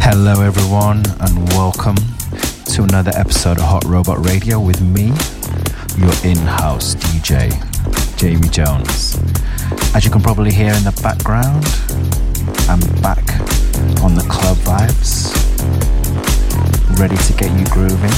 Hello everyone and welcome to another episode of Hot Robot Radio with me, your in-house DJ, Jamie Jones. As you can probably hear in the background, I'm back on the club vibes, ready to get you grooving.